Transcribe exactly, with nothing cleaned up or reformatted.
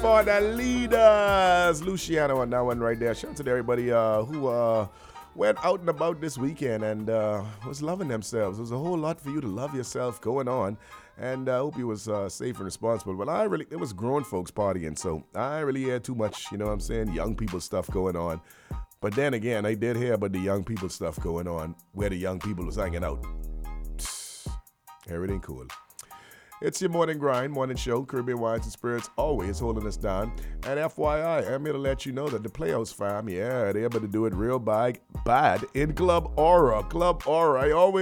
for the leaders. Luciano on that one right there. Shout out to everybody uh, who uh, went out and about this weekend and uh, was loving themselves. There's a whole lot for you to love yourself going on. And I uh, hope you was uh, safe and responsible. But I really, it was grown folks partying, so I really had too much, you know what I'm saying, young people stuff going on. But then again, I did hear about the young people stuff going on, where the young people was hanging out. Everything cool. It's your morning grind, morning show. Caribbean Wines and Spirits always holding us down. And F Y I, I'm here to let you know that the Playhouse fam, yeah, they're able to do it real bad, bad in Club Aura. Club Aura, I always